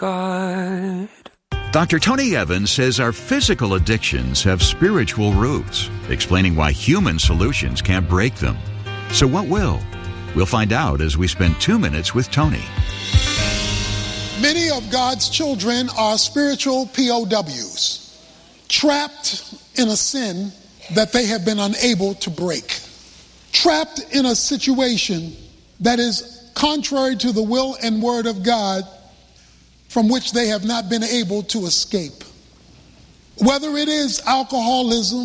God. Dr. Tony Evans says our physical addictions have spiritual roots, explaining why human solutions can't break them. So what will? We'll find out as we spend 2 minutes with Tony. Many of God's children are spiritual POWs, trapped in a sin that they have been unable to break, trapped in a situation that is contrary to the will and word of God, from which they have not been able to escape. Whether it is alcoholism,